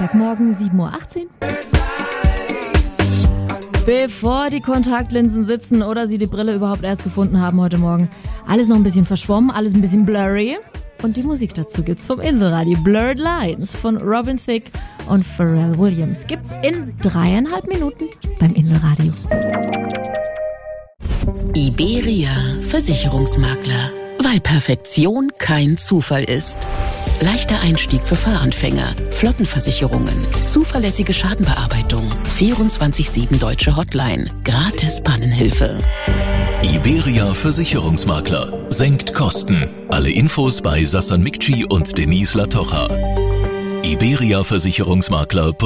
Freitagmorgen 7:18 Uhr. Bevor die Kontaktlinsen sitzen oder Sie die Brille überhaupt erst gefunden haben heute Morgen. Alles noch ein bisschen verschwommen, alles ein bisschen blurry. Und die Musik dazu gibt's vom Inselradio. Blurred Lines von Robin Thicke und Pharrell Williams gibt's in 3,5 Minuten beim Inselradio. Iberia Versicherungsmakler. Weil Perfektion kein Zufall ist. Leichter Einstieg für Fahranfänger, Flottenversicherungen, zuverlässige Schadenbearbeitung, 24/7 deutsche Hotline, gratis Pannenhilfe. Iberia Versicherungsmakler. Senkt Kosten. Alle Infos bei Sassan Mikci und Denise Latocha. Iberia Versicherungsmakler.